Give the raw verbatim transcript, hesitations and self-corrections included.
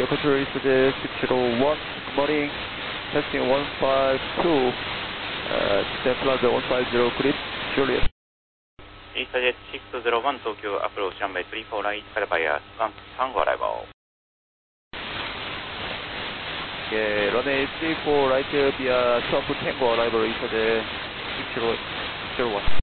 Tokyo Control EasyJet six zero one, good morning. Testing one five two, uh, Descent Plaza one five zero, Chris, Juliet. EasyJet six zero one, Tokyo approach runway three four right, clear by Scan Tango arrival. Yeah, runway three four right via Trump Tango arrival, EasyJet six zero one.